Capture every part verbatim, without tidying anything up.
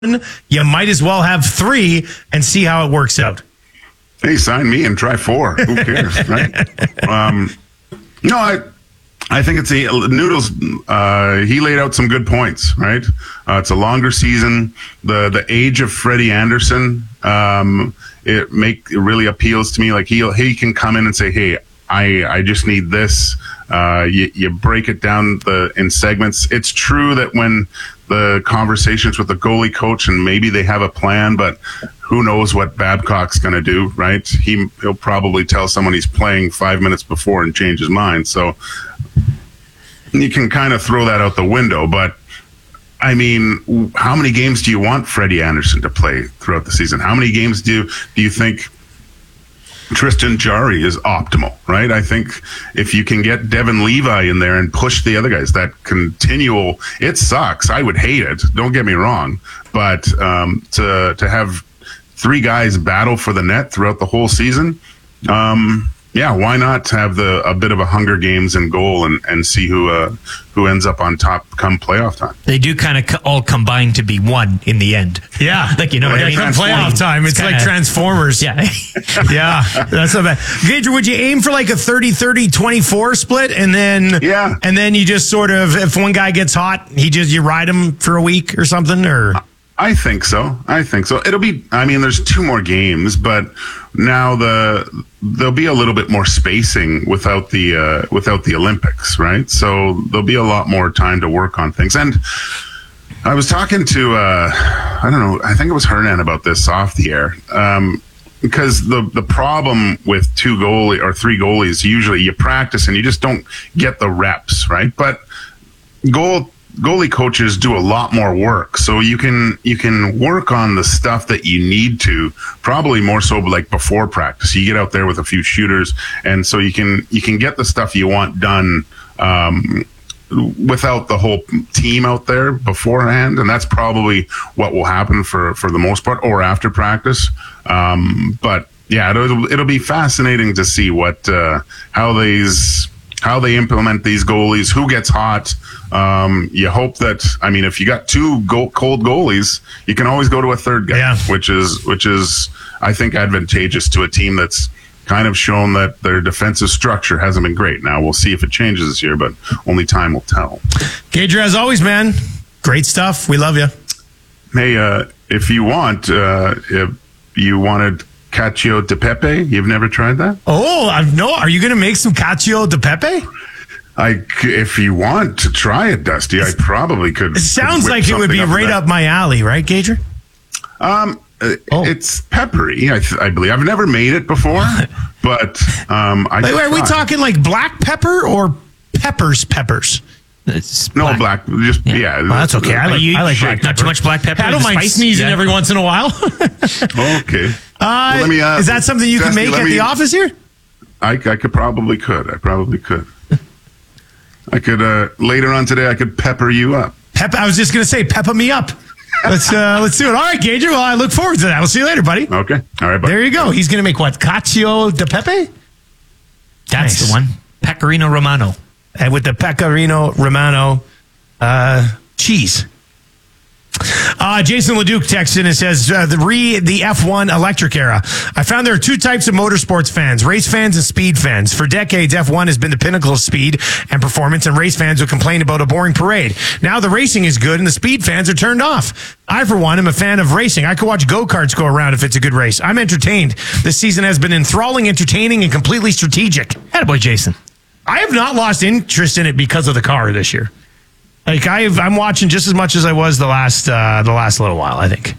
you might as well have three and see how it works out. Hey, sign me and try four. Who cares, right? Um, no, I I think it's a Noodles. Uh, he laid out some good points, right? Uh, it's a longer season. The the age of Freddie Anderson, um, it make it really appeals to me. Like he he can come in and say, hey, I I just need this. Uh, you, you break it down the in segments. It's true that when the conversations with the goalie coach and maybe they have a plan, but who knows what Babcock's going to do, right? He, he'll probably tell someone he's playing five minutes before and change his mind. So you can kind of throw that out the window. But, I mean, how many games do you want Freddie Anderson to play throughout the season? How many games do, do you think Tristan Jarry is optimal, right? I think if you can get Devin Levi in there and push the other guys, that continual, it sucks. I would hate it. Don't get me wrong. But um, to to have three guys battle for the net throughout the whole season, um, yeah, why not have the a bit of a Hunger Games in goal and, and see who uh, who ends up on top come playoff time? They do kind of co- all combine to be one in the end. Yeah. Like, you know, yeah, what I mean? come playoff time. It's, it's kinda, like Transformers. Yeah. yeah. That's not bad. Gager, would you aim for like a thirty thirty twenty-four split? And then, yeah. And then you just sort of, if one guy gets hot, he just, you ride him for a week or something, or? I think so. I think so. It'll be, I mean, there's two more games, but now the, there'll be a little bit more spacing without the, uh, without the Olympics, right? So there'll be a lot more time to work on things. And I was talking to, uh, I don't know, I think it was Hernan about this off the air. Um, because the, the problem with two goalie or three goalies, usually you practice and you just don't get the reps, right? But goal, goalie coaches do a lot more work, so you can you can work on the stuff that you need to, probably more so like before practice. You get out there with a few shooters, and so you can you can get the stuff you want done um, without the whole team out there beforehand, and that's probably what will happen for for the most part, or after practice. Um, but yeah, it'll it'll be fascinating to see what uh, how these. how they implement these goalies, who gets hot. Um, you hope that, I mean, if you got two go- cold goalies, you can always go to a third guy, yeah. which is, which is, I think, advantageous to a team that's kind of shown that their defensive structure hasn't been great. Now, we'll see if it changes this year, but only time will tell. Gager, as always, man, great stuff. We love you. Hey, uh, if you want, uh, if you wanted Cacio de Pepe, you've never tried that? Oh, I've no. Are you going to make some Cacio de Pepe? I, if you want to try it, Dusty, I probably could. It sounds could like it would be up right up my alley, right, Gager? Um, oh. It's peppery, I, th- I believe. I've never made it before, but um, I. Wait, wait, are we talking like black pepper or peppers? Peppers. It's black. No black, just yeah. yeah well, that's okay. I like, you, I like sure, black not pepper. too much black pepper. I don't mind sneezing yeah. every once in a while. Okay. Uh, well, let me, uh, is that something you Dusty, can make at me, the office here? I, I could probably could. I probably could. I could uh, later on today. I could pepper you up. Pep. I was just going to say, pepper me up. Let's uh, let's do it. All right, Gager. Well, I look forward to that. We'll see you later, buddy. Okay. All right. Bye. There you go. He's going to make what? Cacio de Pepe? That's nice. the one. Pecorino Romano. And with the Pecorino Romano uh, cheese. Uh, Jason Leduc texts in and says, uh, the re the F one electric era. I found there are two types of motorsports fans, race fans and speed fans. For decades, F one has been the pinnacle of speed and performance, and race fans would complain about a boring parade. Now the racing is good and the speed fans are turned off. I, for one, am a fan of racing. I could watch go-karts go around if it's a good race. I'm entertained. This season has been enthralling, entertaining, and completely strategic. Attaboy, Jason. I have not lost interest in it because of the car this year. Like I've, I'm watching just as much as I was the last uh, the last little while, I think.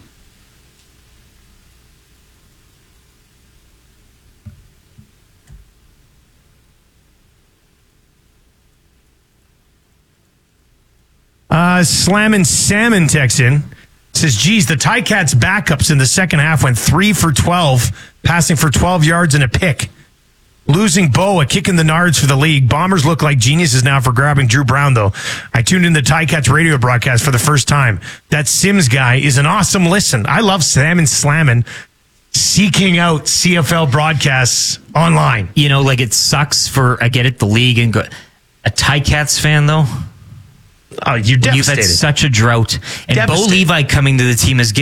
Uh, Slammin' Salmon texts in. Says, geez, the Ticats backups in the second half went three for twelve, passing for twelve yards and a pick. Losing Bo, a kick in the nards for the league. Bombers look like geniuses now for grabbing Drew Brown, though. I tuned in the Ticats radio broadcast for the first time. That Sims guy is an awesome listen. I love Salmon Slammin' seeking out C F L broadcasts online. You know, like it sucks for, I get it, the league and go, a Ticats fan, though. Oh, you're When you've had devastated. such a drought, and Bo Devastated. Levi coming to the team has given